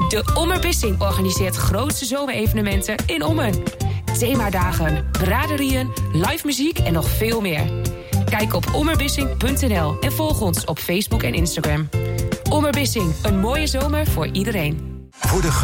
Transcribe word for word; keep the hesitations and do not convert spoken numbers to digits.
De Ommerbissing organiseert grootste zomerevenementen in Ommen. Themadagen, braderieën, live muziek en nog veel meer. Kijk op ommerbissing punt n l en volg ons op Facebook en Instagram. Ommerbissing, een mooie zomer voor iedereen. Voor de